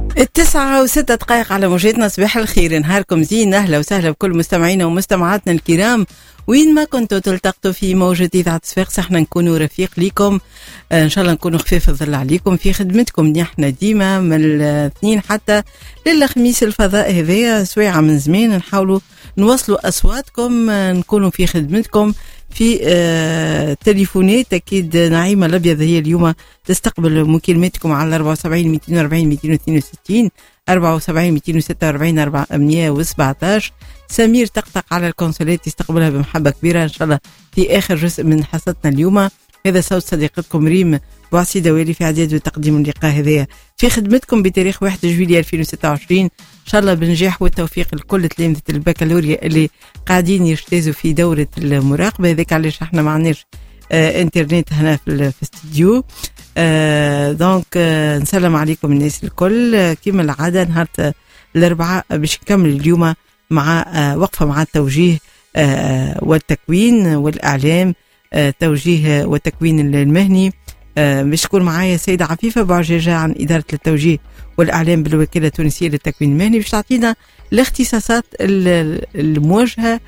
9:06 على موجتنا. صباح الخير، نهاركم زين. أهلا وسهلا بكل مستمعينا ومستمعاتنا الكرام وين ما كنتوا تلتقطوا في موجة إذاعة صفاقس. احنا نكونوا رفيق ليكم، إن شاء الله نكونوا خفيف الظل عليكم في خدمتكم. نحن ديما من الاثنين حتى للخميس الفضاء هذايا سويعة من زمان نحاولوا نوصلوا أصواتكم، نكونوا في خدمتكم في تليفونات. أكيد نعيمة الأبيض هي اليوم تستقبل مكالماتكم على 74 240 262 74 246 417. سمير تقطق على الكونسولات يستقبلها بمحبة كبيرة إن شاء الله في آخر جزء من حصتنا اليوم. هذا صوت صديقتكم ريم بوعسيدة والي في إعداد وتقديم اللقاء هذايا في خدمتكم بتاريخ 1 جويلية 2026. إن شاء الله بالنجاح والتوفيق لكل تلامذة البكالوريا اللي قاعدين يجتازوا في دورة المراقبة. هذاك علاش احنا ما عناش انترنت هنا في الاستديو. دونك نسلم عليكم الناس الكل كما العادة. نهار الأربعاء باش نكمل اليوم مع وقفة مع التوجيه والتكوين والإعلام، توجيه والتكوين المهني. باش تكون معايا سيدة عفيفة بعجاجة عن إدارة التوجيه والإعلام بالوكالة التونسية للتكوين المهني، باش تعطينا الاختصاصات الموجهة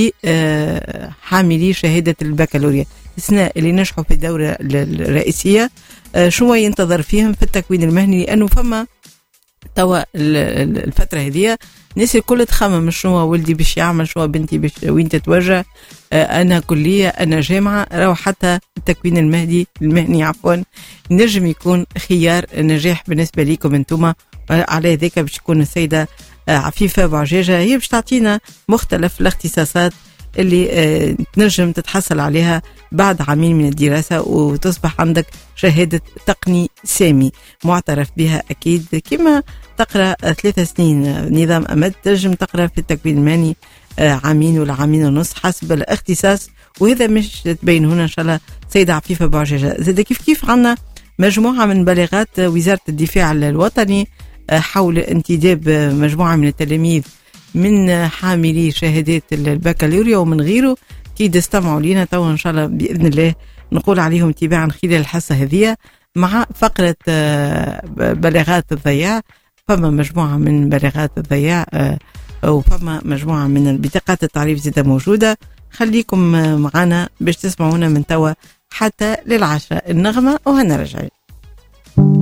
لحاملي شهادة البكالوريا السنة اللي نجحوا في الدورة الرئيسية. شو ينتظر فيهم في التكوين المهني، لأنه فما توا الفترة هذه الناس الكل تخمم شنو ولدي باش يعمل، شنو بنتي باش وين تتوجه، أنا كلية أنا جامعة. راهو حتى التكوين المهني عفوا نجم يكون خيار نجاح بالنسبة ليكم انتم. على ذلك باش تكون السيدة عفيفة بعجاجة هي باش تعطينا مختلف الاختصاصات اللي تنجم تتحصل عليها بعد عامين من الدراسة وتصبح عندك شهادة تقني سامي معترف بها. أكيد كما تقرأ 3 سنين نظام أمد تنجم تقرأ في التكوين المهني عامين ولا عامين ونص حسب الاختصاص، وهذا مش تبين هنا إن شاء الله سيدة عفيفة بعجاجة. زاد كيف عنا مجموعة من بلاغات وزارة الدفاع الوطني حول انتداب مجموعة من التلاميذ من حاملي شهادات البكالوريا ومن غيره. كيد استمعوا لينا توا إن شاء الله بإذن الله نقول عليهم تباعا خلال الحصة هذه مع فقرة بلاغات الضياع. فما مجموعة من بلاغات الضياع وفما مجموعة من بطاقات التعريف زيادة موجودة. خليكم معنا باش تسمعونا من توا حتى للعشاء النغمة وهنا رجعين.